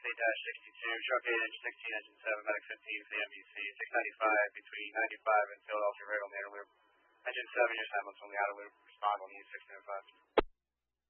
SA-62, Truck 8, Engine 16, Engine 7, Medic 15 for the MVC, 695 between 95 and Philadelphia Rail on the inner loop. Engine 7, your silence on the outer loop, respond on the 605.